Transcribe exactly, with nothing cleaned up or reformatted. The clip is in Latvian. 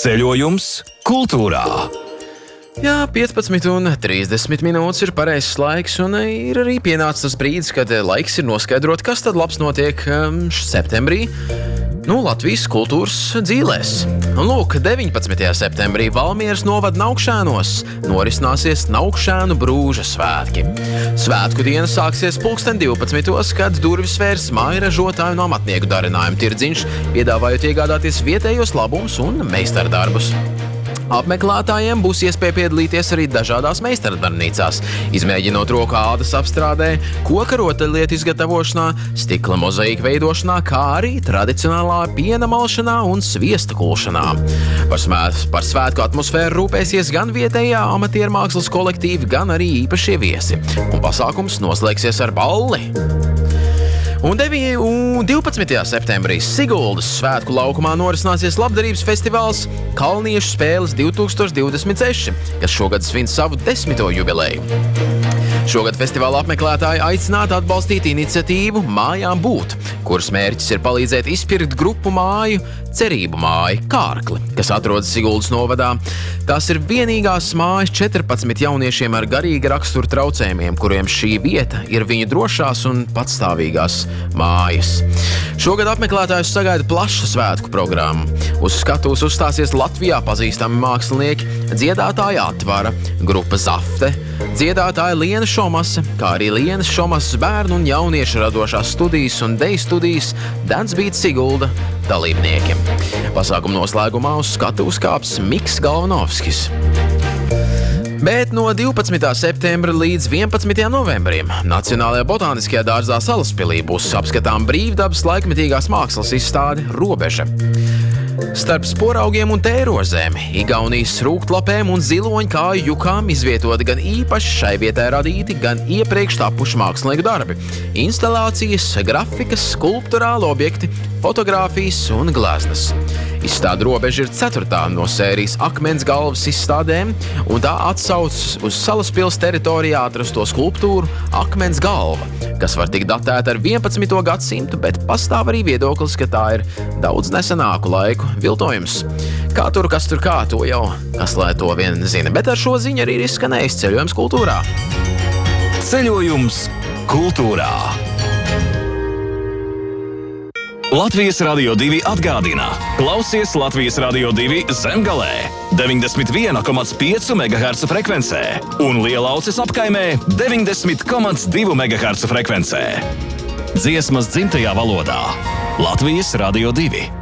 Ceļojums kultūrā. Jā, piecpadsmit un trīsdesmit minūtes ir pareizs laiks, un ir arī pienācis tas brīdis, kad laiks ir noskaidrot, kas tad labs notiek um, septembrī. Nu, Latvijas kultūras dzīlēs. Un lūk, deviņpadsmitajā septembrī Valmieras novada Naukšēnos norisināsies Naukšēnu brūža svētki. Svētku diena sāksies pulksten divpadsmitos, kad durvis vērs mājražotāju un amatnieku darinājumu tirdziņš, piedāvājot iegādāties vietējos labumus un meistardarbus. Apmeklētājiem būs iespēja piedalīties arī dažādās meistardarbnīcās, izmēģinot roku ādas apstrādē, koka rotaļlietu izgatavošanā, stikla mozaīku veidošanā, kā arī tradicionālā piena malšanā un sviesta kulšanā. Par, smēt, par svētku atmosfēru rūpēsies gan vietējā amatiermākslas kolektīvi, gan arī īpašie viesi. Un pasākums noslēgsies ar balli. Un divpadsmitajā septembrī Siguldas svētku laukumā norisināsies labdarības festivāls Kalniešu spēles divi tūkstoši divdesmit seši, kas šogad svin savu desmito jubileju. Šogad festivāla apmeklētāji aicināti atbalstīt iniciatīvu Mājām būt, kuras mērķis ir palīdzēt izpirkt grupu māju Cerību māju Kārkli, kas atrodas Siguldas novadā. Tās ir vienīgās mājas četrpadsmit jauniešiem ar garīga rakstura traucējumiem, kuriem šī vieta ir viņu drošās un patstāvīgās mājas. Šogad apmeklētājus sagaida plaša svētku programma. Uz skatuves uzstāsies Latvijā pazīstami mākslinieki, dziedātāja Atvara, grupa Zafte, dziedātāja Liena Šomase, kā arī Lienas Šomases bērnu un jauniešu radošās studijas un deju studijas Dance Beat Sigulda dalībniekiem. Pasākuma noslēgumā uz skatuves kāps Miks Galvanovskis. Bet no divpadsmitā septembra līdz vienpadsmitajam novembrim Nacionālajā botāniskajā dārzā Salaspilī būs apskatām brīvdabas laikmetīgās mākslas izstāde Robeža. Starp sporaugiem un tērozēm, Igaunijas rūgtlapēm un ziloņu kāju jukām izvietoti gan īpaši šai vietai radīti, gan iepriekš tapuši mākslinieku darbi, instalācijas, grafikas, skulpturāli objekti, fotogrāfijas un gleznas. Izstāde Robeža ir ceturtā no sērijas akmens galvas izstādēm, un tā atsaucas uz Salaspils teritorijā atrasto skulptūru Akmens galva, kas var tikt datēta ar vienpadsmito gadsimtu, bet pastāv arī viedoklis, ka tā ir daudz nesenāku laiku viltojums. Kā tur, kas tur kā, to jau kas lai to vien zina, bet ar šo ziņu arī ir izskanējis ceļojums kultūrā. Ceļojums kultūrā. Latvijas Radio divi atgādina. Klausies Latvijas Radio divi Zemgalē deviņdesmit viens komats pieci megaherca frekvencē un Lielauces apkaimē deviņdesmit komats divi megaherca frekvencē. Dziesmas dzimtajā valodā. Latvijas Radio divi.